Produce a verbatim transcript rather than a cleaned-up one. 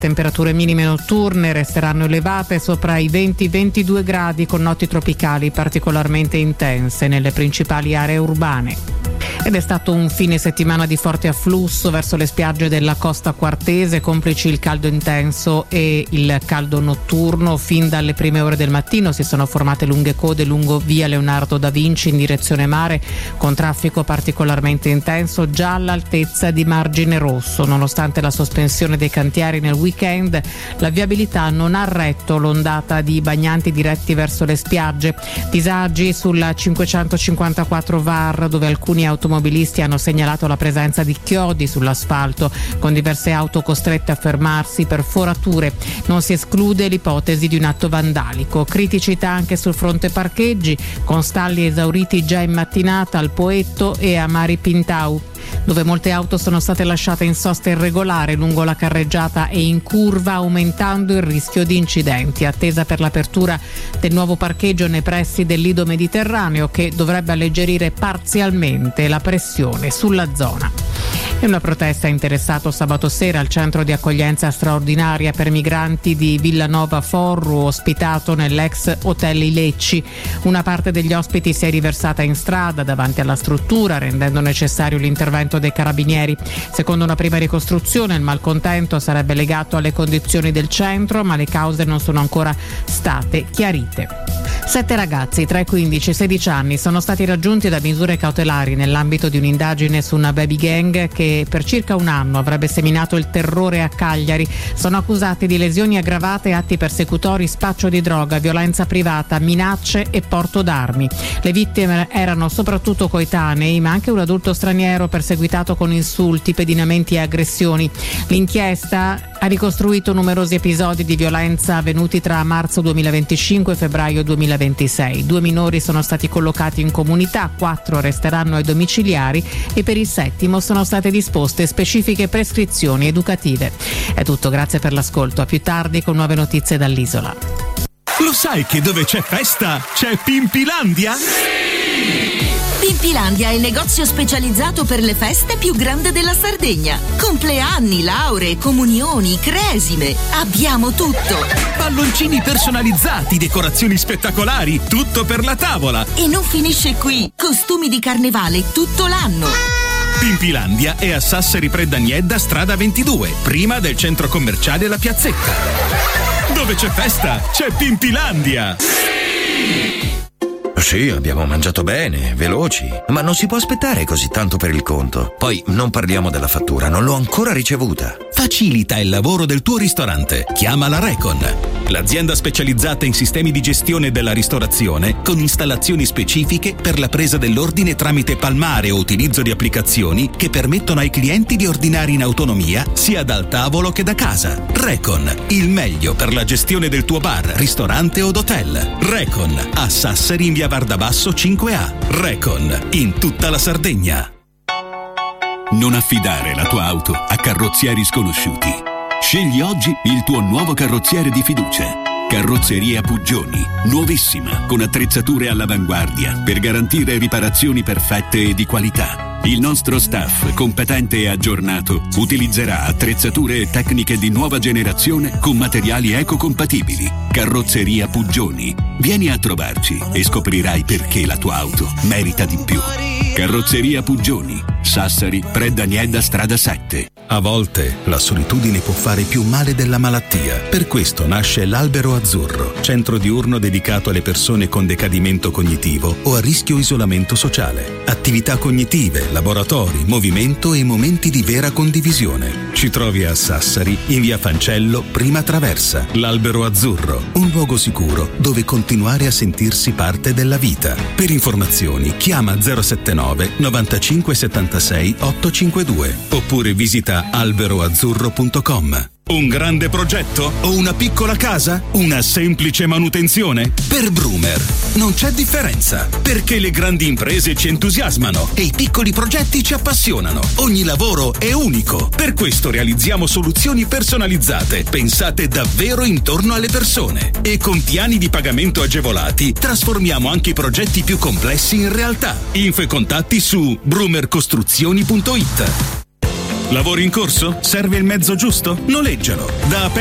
Temperature minime notturne resteranno elevate sopra i venti ventidue gradi con notti tropicali particolarmente intense nelle principali aree urbane. Ed è stato un fine settimana di forte afflusso verso le spiagge della costa quartese, complici il caldo intenso e il caldo notturno. Fin dalle prime ore del mattino si sono formate lunghe code lungo via Leonardo da Vinci in direzione mare, con traffico particolarmente intenso già all'altezza di Margine Rosso. Nonostante la sospensione dei cantieri nel weekend, la viabilità non ha retto l'ondata di bagnanti diretti verso le spiagge. Disagi sulla cinquecentocinquantaquattro VAR, dove alcuni automobilisti hanno segnalato la presenza di chiodi sull'asfalto, con diverse auto costrette a fermarsi per forature. Non si esclude l'ipotesi di un atto vandalico. Criticità anche sul fronte parcheggi, con stalli esauriti già in mattinata al Poetto e a Mari Pintau, dove molte auto sono state lasciate in sosta irregolare lungo la carreggiata e in curva, aumentando il rischio di incidenti. Attesa per l'apertura del nuovo parcheggio nei pressi del Lido Mediterraneo, che dovrebbe alleggerire parzialmente la pressione sulla zona. E una protesta ha interessato sabato sera il centro di accoglienza straordinaria per migranti di Villanova Forru, ospitato nell'ex Hotel I Lecci. Una parte degli ospiti si è riversata in strada davanti alla struttura, rendendo necessario l'intervento dei carabinieri. Secondo una prima ricostruzione, il malcontento sarebbe legato alle condizioni del centro, ma le cause non sono ancora state chiarite. Sette ragazzi tra i quindici e i sedici anni sono stati raggiunti da misure cautelari nell'ambito di un'indagine su una baby gang che per circa un anno avrebbe seminato il terrore a Cagliari. Sono accusati di lesioni aggravate, atti persecutori, spaccio di droga, violenza privata, minacce e porto d'armi. Le vittime erano soprattutto coetanei, ma anche un adulto straniero perseguitato con insulti, pedinamenti e aggressioni. L'inchiesta ha ricostruito numerosi episodi di violenza avvenuti tra marzo duemilaventicinque e febbraio duemilaventisei. Due minori sono stati collocati in comunità, quattro resteranno ai domiciliari e per il settimo sono state disposte specifiche prescrizioni educative. È tutto, grazie per l'ascolto. A più tardi con nuove notizie dall'isola. Lo sai che dove c'è festa c'è Pimpilandia? Sì! Pimpilandia è il negozio specializzato per le feste più grande della Sardegna. Compleanni, lauree, comunioni, cresime. Abbiamo tutto. Palloncini personalizzati, decorazioni spettacolari, tutto per la tavola. E non finisce qui. Costumi di carnevale tutto l'anno. Pimpilandia è a Sassari Predaniedda, strada ventidue, prima del centro commerciale La Piazzetta. Dove c'è festa, c'è Pimpilandia. Sì, abbiamo mangiato bene, veloci, ma non si può aspettare così tanto per il conto. Poi non parliamo della fattura, non l'ho ancora ricevuta. Facilita il lavoro del tuo ristorante. Chiama la Recon, l'azienda specializzata in sistemi di gestione della ristorazione con installazioni specifiche per la presa dell'ordine tramite palmare o utilizzo di applicazioni che permettono ai clienti di ordinare in autonomia sia dal tavolo che da casa. Recon, il meglio per la gestione del tuo bar, ristorante o hotel. Recon, a Sassari in via Vardabasso cinque A. Recon, in tutta la Sardegna. Non affidare la tua auto a carrozzieri sconosciuti. Scegli oggi il tuo nuovo carrozziere di fiducia. Carrozzeria Puggioni, nuovissima, con attrezzature all'avanguardia per garantire riparazioni perfette e di qualità. Il nostro staff, competente e aggiornato, utilizzerà attrezzature e tecniche di nuova generazione con materiali ecocompatibili. Carrozzeria Puggioni. Vieni a trovarci e scoprirai perché la tua auto merita di più. Carrozzeria Puggioni, Sassari, Predaniedda, strada sette. A volte la solitudine può fare più male della malattia. Per questo nasce l'Albero Azzurro, centro diurno dedicato alle persone con decadimento cognitivo o a rischio isolamento sociale. Attività cognitive, laboratori, movimento e momenti di vera condivisione. Ci trovi a Sassari, in via Fancello, prima traversa. L'Albero Azzurro, un luogo sicuro dove continuare a sentirsi parte della vita. Per informazioni chiama zero sette nove novantacinque settantasei ottocentocinquantadue oppure visita albero azzurro punto com. Un grande progetto o una piccola casa? Una semplice manutenzione? Per Brumer non c'è differenza, perché le grandi imprese ci entusiasmano e i piccoli progetti ci appassionano. Ogni lavoro è unico. Per questo realizziamo soluzioni personalizzate, pensate davvero intorno alle persone. E con piani di pagamento agevolati trasformiamo anche i progetti più complessi in realtà. Info e contatti su brumer costruzioni punto it. Lavori in corso? Serve il mezzo giusto? Noleggialo. Da